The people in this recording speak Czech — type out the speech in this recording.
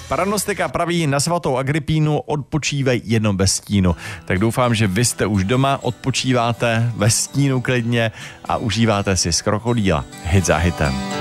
Prognostika praví na svatou Agrippínu odpočívej jenom bez stínu. Tak doufám, že vy jste už doma, odpočíváte ve stínu klidně a užíváte si z Krokodýla hit za hitem.